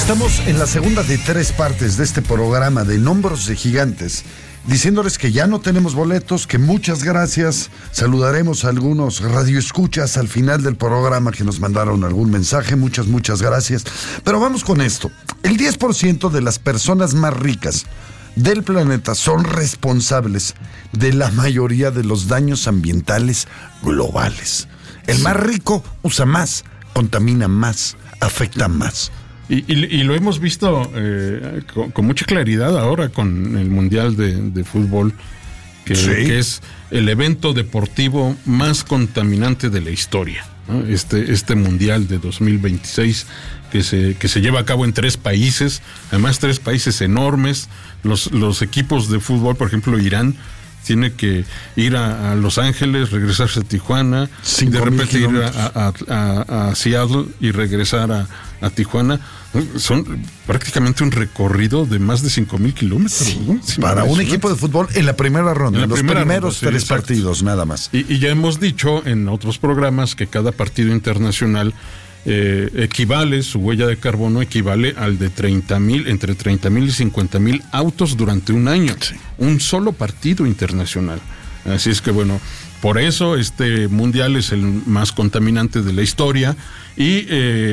Estamos en la segunda de 3 partes de este programa de Hombros de Gigantes, diciéndoles que ya no tenemos boletos, que muchas gracias. Saludaremos a algunos radioescuchas al final del programa que nos mandaron algún mensaje. Muchas gracias. Pero vamos con esto. El 10% de las personas más ricas del planeta son responsables de la mayoría de los daños ambientales globales. El más rico usa más, contamina más, afecta más. Y lo hemos visto con mucha claridad ahora con el Mundial de Fútbol, que es el evento deportivo más contaminante de la historia, ¿no? Este Mundial de 2026 que se lleva a cabo en 3 países, además 3 países enormes. Los equipos de fútbol, por ejemplo, Irán tiene que ir a Los Ángeles, regresarse a Tijuana, y de repente ir a Seattle y regresar a Tijuana. Son prácticamente un recorrido de más de 5,000 kilómetros. Sí, ¿no? Para un equipo de fútbol en la primera ronda, en los primeros 3 partidos, nada más. Y ya hemos dicho en otros programas que cada partido internacional equivale, su huella de carbono equivale al de entre 30,000 y 50,000 autos durante un año. Sí. Un solo partido internacional. Así es que bueno, por eso este mundial es el más contaminante de la historia. Y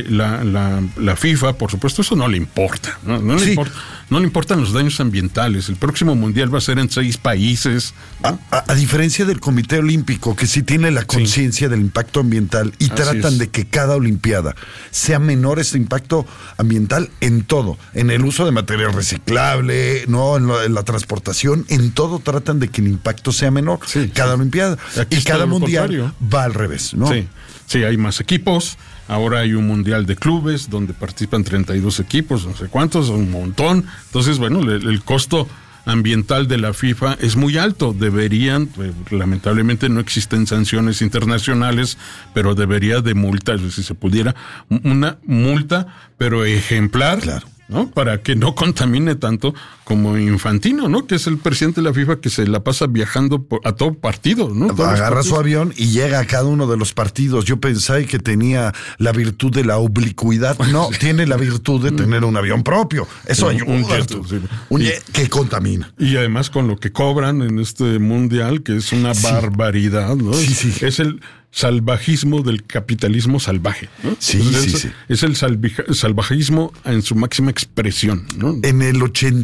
la FIFA, por supuesto, eso no le importa. No le importan los daños ambientales. El próximo mundial va a ser en 6 países. A diferencia del Comité Olímpico, que sí tiene la conciencia del impacto ambiental y tratan de que cada olimpiada sea menor ese impacto ambiental en todo. En el uso de material reciclable, no en la transportación, en todo tratan de que el impacto sea menor. Cada olimpiada. Y cada mundial va al revés, ¿no? Sí, hay más equipos. Ahora hay un mundial de clubes donde participan 32 equipos, no sé cuántos, un montón. Entonces, bueno, el costo ambiental de la FIFA es muy alto. Lamentablemente no existen sanciones internacionales, pero debería de multa, si se pudiera, una multa, pero ejemplar. Claro. ¿No? Para que no contamine tanto como Infantino, ¿no? Que es el presidente de la FIFA que se la pasa viajando a todo partido, ¿no? Agarra su avión y llega a cada uno de los partidos. Yo pensé que tenía la virtud de la oblicuidad. No, tiene la virtud de tener un avión propio. Eso ayuda. Un jet que contamina. Y además con lo que cobran en este mundial, que es una barbaridad, ¿no? Es el salvajismo del capitalismo salvaje, ¿no? Es el salvajismo en su máxima expresión, ¿no? En el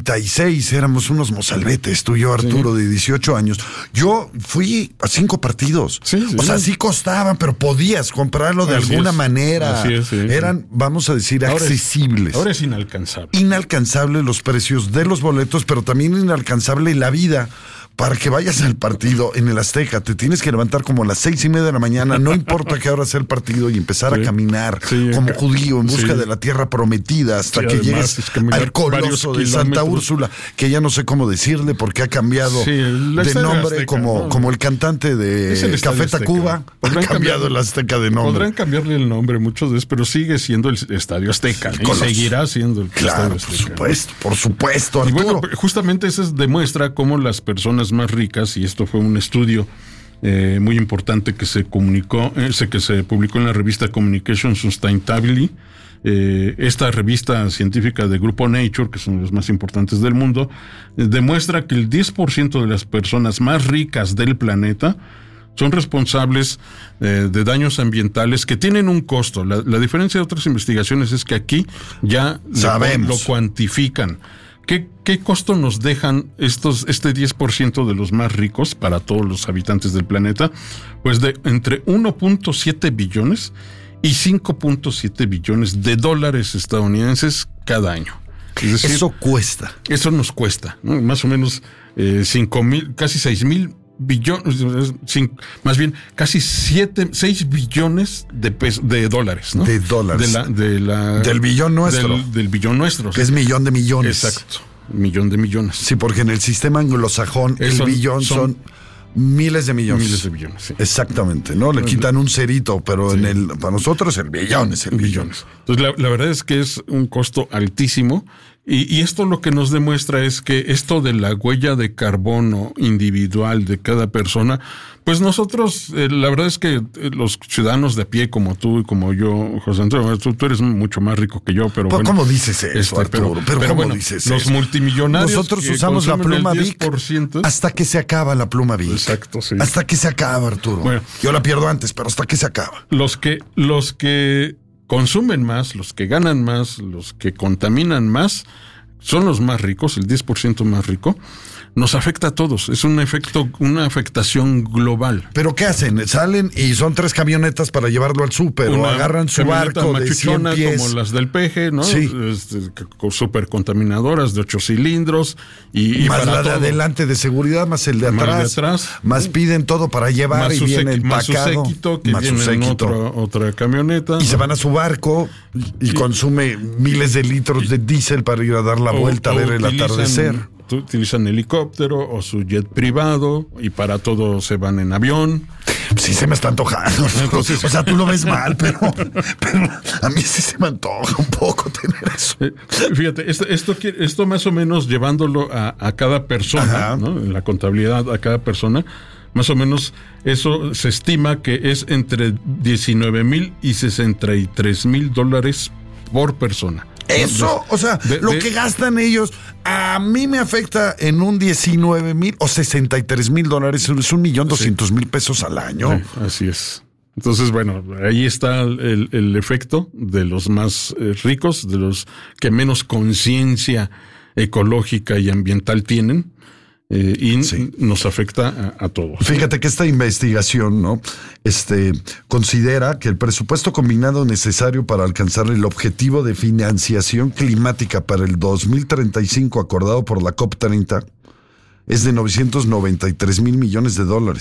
86 éramos unos mozalbetes, tú y yo, Arturo, de 18 años. Yo fui a 5 partidos. O sea, sí costaban, pero podías comprarlo de alguna manera. Eran, vamos a decir, accesibles. Ahora es inalcanzable. Inalcanzable los precios de los boletos, pero también inalcanzable la vida. Para que vayas al partido en el Azteca, te tienes que levantar como a las 6:30 de la mañana, no importa qué hora sea el partido, y empezar a caminar como judío en busca de la tierra prometida hasta que llegues al Coloso de Santa Úrsula, que ya no sé cómo decirle porque ha cambiado de nombre, Azteca, como el cantante de Café Tacuba, ha cambiado el Azteca de nombre. Podrán cambiarle el nombre muchas veces, pero sigue siendo el Estadio Azteca, y seguirá siendo el Estadio Azteca. Por supuesto, Arturo. Y bueno, justamente eso demuestra cómo las personas más ricas, y esto fue un estudio muy importante que se publicó en la revista Communication Sustainability, esta revista científica de grupo Nature, que son los más importantes del mundo, demuestra que el 10% de las personas más ricas del planeta son responsables de daños ambientales que tienen un costo. La diferencia de otras investigaciones es que aquí ya lo cuantifican. ¿Qué costo nos dejan este 10% de los más ricos para todos los habitantes del planeta? Pues de entre 1.7 billones y 5.7 billones de dólares estadounidenses cada año. Es decir, eso cuesta. Eso nos cuesta, ¿no? Más o menos 5,000, casi 6,000 billones, más bien casi 6 billones de dólares, ¿no? De dólares. Del billón nuestro. Del billón nuestro. Que es millón de millones. Exacto. Millón de millones. Sí, porque en el sistema anglosajón el billón son miles de millones. Miles de billones, sí. Exactamente, ¿no? Le quitan un cerito, pero para nosotros el billón es el billón. Entonces la verdad es que es un costo altísimo Y esto lo que nos demuestra es que esto de la huella de carbono individual de cada persona, pues nosotros, la verdad es que los ciudadanos de a pie como tú y como yo, José Antonio, tú eres mucho más rico que yo, pero bueno. ¿Cómo dices eso, Arturo? Pero ¿cómo bueno, dices los eso? multimillonarios nosotros usamos la pluma Bic hasta que se acaba la pluma Bic. Exacto, sí. Hasta que se acaba, Arturo. Bueno, yo la pierdo antes, pero hasta que se acaba. Los que consumen más, los que ganan más, los que contaminan más, son los más ricos, el 10% más rico. Nos afecta a todos, es una afectación global. ¿Pero qué hacen? Salen y son 3 camionetas para llevarlo al súper, o agarran su barco de 100 pies. Como las del Peje, ¿no? Sí. Súper contaminadoras de 8 cilindros. Y más para la de todo. Adelante de seguridad, más el de atrás. Más piden todo para llevar más y viene empacado. Más su séquito, que viene en otra camioneta. Y se van a su barco y consume miles de litros de diésel para ir a dar la vuelta a ver el atardecer. Utilizan helicóptero o su jet privado y para todo se van en avión. Sí se me está antojando. Entonces, o sea, tú lo ves mal, pero a mí sí se me antoja un poco tener eso. Fíjate, esto más o menos llevándolo a cada persona, ¿no? En la contabilidad a cada persona, más o menos eso se estima que es entre $19,000 y $63,000 por persona. Eso, o sea, lo que gastan ellos, a mí me afecta en un 19,000 o $63,000, es $1,200,000 al año. Sí, así es. Entonces, bueno, ahí está el efecto de los más ricos, de los que menos conciencia ecológica y ambiental tienen. Nos afecta a todos. Fíjate que esta investigación, ¿no? Considera que el presupuesto combinado necesario para alcanzar el objetivo de financiación climática para el 2035 acordado por la COP30 es de $993 mil millones.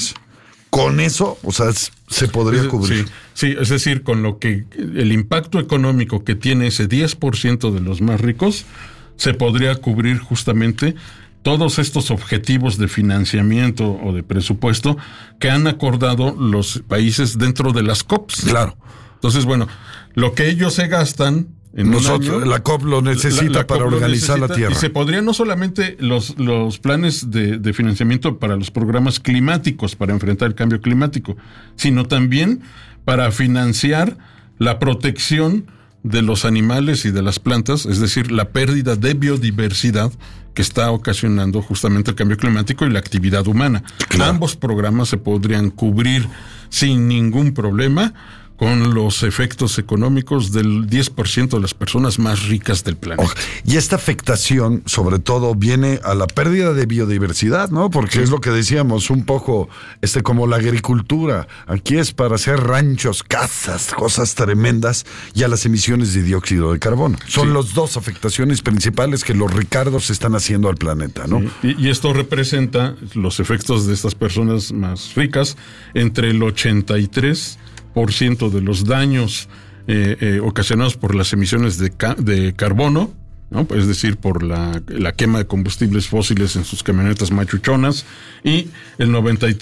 Con eso, o sea, se podría cubrir. Sí, es decir, con lo que el impacto económico que tiene ese 10% de los más ricos, se podría cubrir justamente todos estos objetivos de financiamiento o de presupuesto que han acordado los países dentro de las COPs. Claro. Entonces, bueno, lo que ellos se gastan en nosotros, un año, la COP lo necesita para organizar la Tierra. Y se podría no solamente los planes de financiamiento para los programas climáticos, para enfrentar el cambio climático, sino también para financiar la protección de los animales y de las plantas, es decir, la pérdida de biodiversidad que está ocasionando justamente el cambio climático y la actividad humana. Claro. Ambos programas se podrían cubrir sin ningún problema con los efectos económicos del 10% de las personas más ricas del planeta. Y esta afectación, sobre todo, viene a la pérdida de biodiversidad, ¿no? Porque es lo que decíamos, un poco como la agricultura. Aquí es para hacer ranchos, casas, cosas tremendas, y a las emisiones de dióxido de carbono. Son las dos afectaciones principales que los Ricardos están haciendo al planeta, ¿no? Y esto representa los efectos de estas personas más ricas entre el 83% de los daños ocasionados por las emisiones de carbono, ¿no? Es decir, por la quema de combustibles fósiles en sus camionetas machuchonas, y el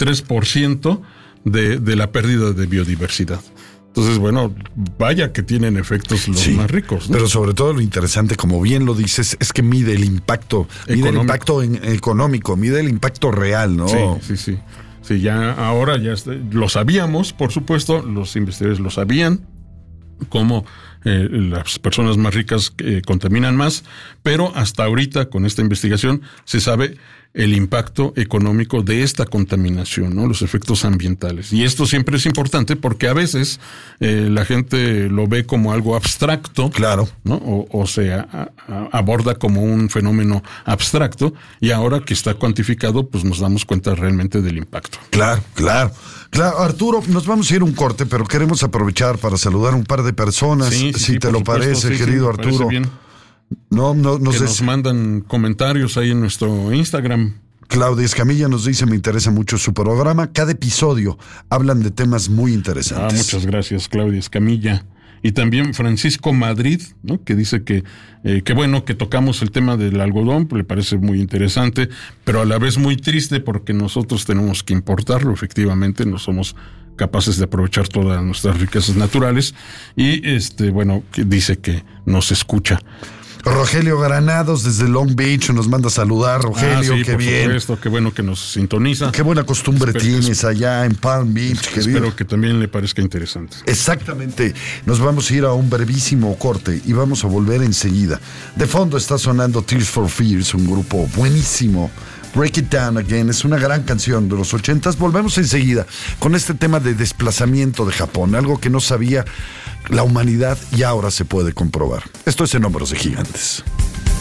93% de la pérdida de biodiversidad. Entonces, bueno, vaya que tienen efectos los más ricos, ¿no? Pero sobre todo lo interesante, como bien lo dices, es que mide el impacto económico, mide el impacto real, ¿no? Sí. Sí, ahora lo sabíamos, por supuesto, los investigadores lo sabían, cómo las personas más ricas contaminan más, pero hasta ahorita con esta investigación se sabe el impacto económico de esta contaminación, ¿no? Los efectos ambientales. Y esto siempre es importante porque a veces la gente lo ve como algo abstracto, claro, ¿no? O se aborda como un fenómeno abstracto, y ahora que está cuantificado, pues nos damos cuenta realmente del impacto. Claro, Arturo, nos vamos a ir un corte, pero queremos aprovechar para saludar a un par de personas, si te lo parece, querido Arturo. Parece bien. Nos mandan comentarios ahí en nuestro Instagram. Claudia Escamilla nos dice: me interesa mucho su programa. Cada episodio hablan de temas muy interesantes. Muchas gracias, Claudia Escamilla. Y también Francisco Madrid, ¿no? Que dice que bueno que tocamos el tema del algodón, le parece muy interesante, pero a la vez muy triste porque nosotros tenemos que importarlo. Efectivamente, no somos capaces de aprovechar todas nuestras riquezas naturales. Y bueno, que dice que nos escucha. Rogelio Granados desde Long Beach nos manda a saludar. Rogelio, sí, qué por bien. supuesto, qué bueno que nos sintoniza. Qué buena costumbre tienes allá en Palm Beach. Espero que también le parezca interesante. Exactamente. Nos vamos a ir a un brevísimo corte y vamos a volver enseguida. De fondo está sonando Tears for Fears, un grupo buenísimo. Break It Down Again es una gran canción de los 80s. Volvemos enseguida con este tema de desplazamiento de Japón, algo que no sabía la humanidad y ahora se puede comprobar. Esto es En Hombros de Gigantes.